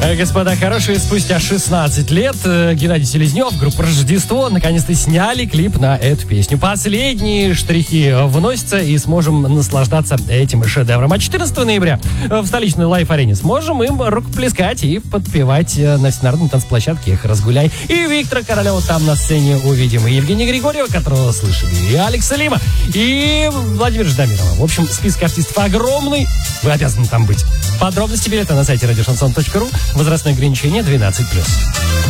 Господа хорошие, спустя 16 лет Геннадий Селезнев, группа «Рождество» наконец-то сняли клип на эту песню. Последние штрихи вносятся, и сможем наслаждаться этим шедевром. А 14 ноября в столичной лайф-арене сможем им рукоплескать и подпевать на всенародной танцплощадке «Их разгуляй». И Виктора Королева там на сцене увидим, и Евгения Григорьева, которого слышали, и Алекса Лима, и Владимира Ждамирова. В общем, список артистов огромный, вы обязаны там быть. Подробности билета на сайте radiošanson.ru. Возрастное ограничение 12+.